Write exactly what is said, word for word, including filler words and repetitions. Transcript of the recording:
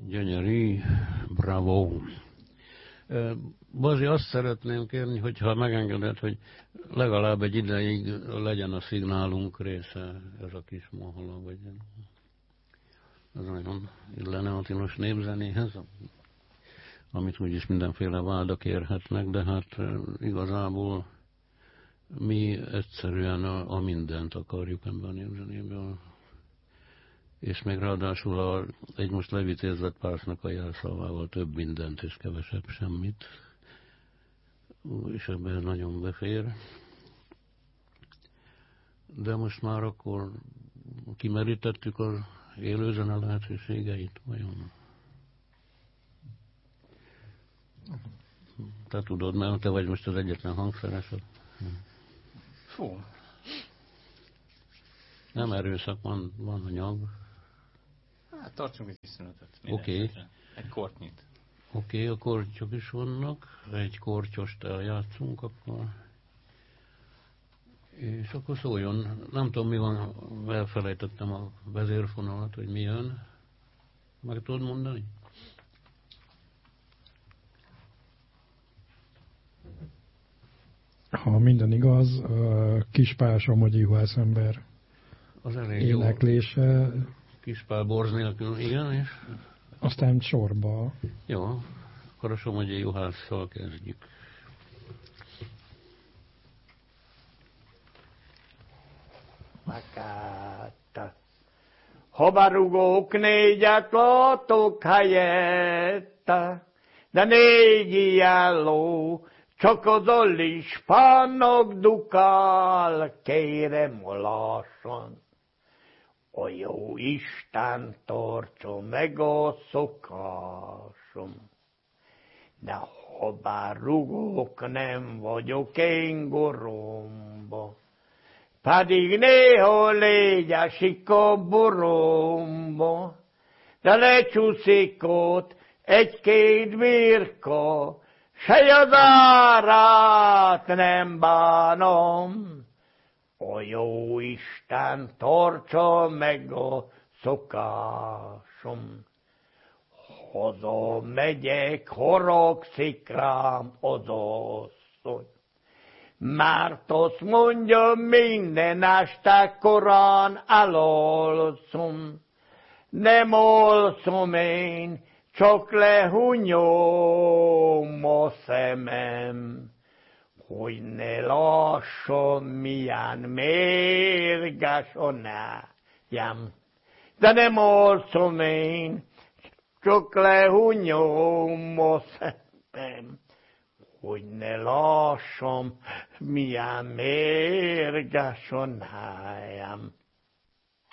Gyönyörű, bravo. Bazi, azt szeretném kérni, hogyha megengedett, hogy legalább egy ideig legyen a szignálunk része ez a kis mohola, vagy ez nagyon illene a tilos népzenéhez, amit úgyis mindenféle vádak érhetnek, de hát igazából mi egyszerűen a, a mindent akarjuk ebben a népzenéből. És még ráadásul a, egy most levitézett pársznak a jelszavával több mindent és kevesebb semmit. És ebben nagyon befér. De most már akkor kimerítettük az élőzene lehetőségeit, vajon? Te tudod, mert te vagy most az egyetlen hangszeresed. Fú. Nem erőszak, van, van anyag. Hát tartsunk egy kis szünetet. Oké. Okay. Egy kortnyit. Oké, okay, a kortyok is vannak. Egy kortyost eljátszunk akkor. És akkor szóljon. Nem tudom, mi van, elfelejtettem a vezérfonalat, hogy mi jön. Meg tudod mondani? Ha minden igaz, Kispál Somogyi Juhászember éneklése. Kispál borz nélkül, igen, és? Aztán sorba. Jó, akkor a Somogyi Juhásszal kezdjük. Makáta. Habarugók négyet látok helyette, de négy ilyen ló, csak az olispának dukál, kérem lassan. A jó Isten tartsa meg a szokásom. De ha bár rugok, nem vagyok én goromba, pedig néha légy esik a boromba, de lecsúszik ott egy-két birka, sej az árát nem bánom. A jó Isten tartsa meg a szokásom. Haza megyek, haragszik rám az asszony, mert azt mondja, minden este korán elalszom. Nem alszom én, csak lehunyom a szemem, hogy ne lássam, milyen mérges a nájam. De nem alszom én, csak lehunyom a szemem, hogy ne lássam, milyen mérges a nájam.